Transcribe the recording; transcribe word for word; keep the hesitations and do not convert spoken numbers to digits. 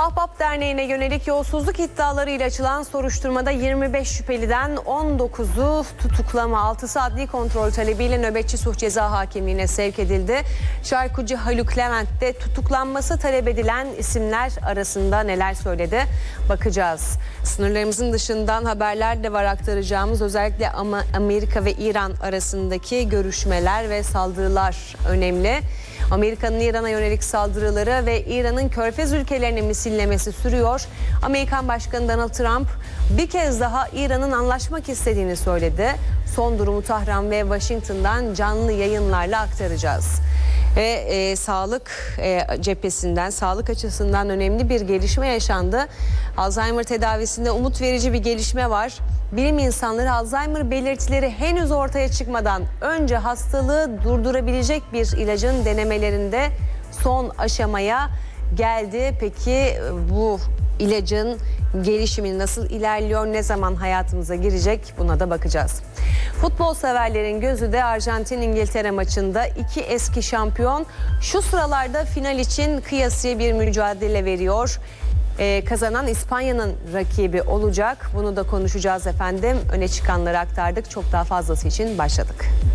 Ahbap Derneği'ne yönelik yolsuzluk iddialarıyla açılan soruşturmada yirmi beş şüpheliden on dokuzu tutuklama, altısı adli kontrol talebiyle nöbetçi suç ceza hakimliğine sevk edildi. Şarkıcı Haluk Levent de tutuklanması talep edilen isimler arasında neler söyledi bakacağız. Sınırlarımızın dışından haberler de var aktaracağımız, özellikle Amerika ve İran arasındaki görüşmeler ve saldırılar önemli. Amerika'nın İran'a yönelik saldırıları ve İran'ın Körfez ülkelerini misillemesi sürüyor. Amerikan Başkanı Donald Trump bir kez daha İran'ın anlaşmak istediğini söyledi. Son durumu Tahran ve Washington'dan canlı yayınlarla aktaracağız. Ve e, sağlık e, cephesinden, sağlık açısından önemli bir gelişme yaşandı. Alzheimer tedavisinde umut verici bir gelişme var. Bilim insanları Alzheimer belirtileri henüz ortaya çıkmadan önce hastalığı durdurabilecek bir ilacın denemelerinde son aşamaya geldi. Peki bu ilacın gelişimi nasıl ilerliyor, ne zaman hayatımıza girecek, buna da bakacağız. Futbol severlerin gözü de Arjantin-İngiltere maçında. İki eski şampiyon şu sıralarda final için kıyasıya bir mücadele veriyor. Ee, kazanan İspanya'nın rakibi olacak. Bunu da konuşacağız efendim. Öne çıkanları aktardık. Çok daha fazlası için başladık.